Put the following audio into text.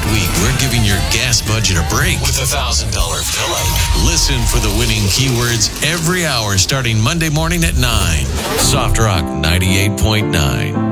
week, we're giving your gas budget a break with a $1,000 fill-up. Listen for the winning keywords every hour starting Monday morning at 9. Soft Rock 98.9.